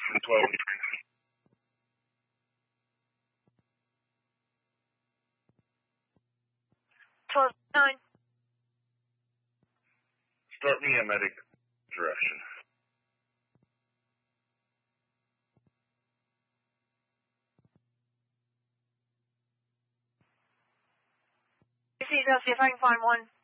from 12. 12-9. Start me a medic direction. See if I can find one.